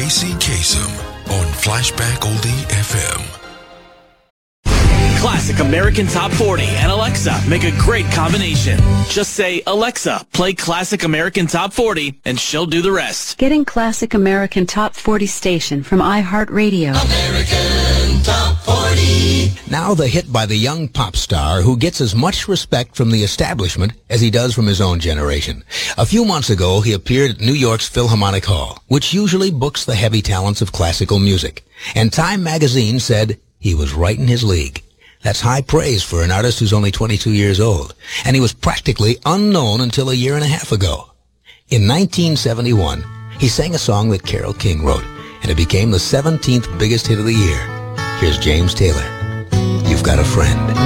Casey Kasem on Flashback Oldie FM. Classic American Top 40 and Alexa make a great combination. Just say, Alexa, play Classic American Top 40, and she'll do the rest. Getting Classic American Top 40 station from iHeartRadio. American Top 40. Now the hit by the young pop star who gets as much respect from the establishment as he does from his own generation. A few months ago, he appeared at New York's Philharmonic Hall, which usually books the heavy talents of classical music. And Time magazine said he was right in his league. That's high praise for an artist who's only 22 years old. And he was practically unknown until a year and a half ago. In 1971, he sang a song that Carole King wrote, and it became the 17th biggest hit of the year. Here's James Taylor. You've Got a Friend.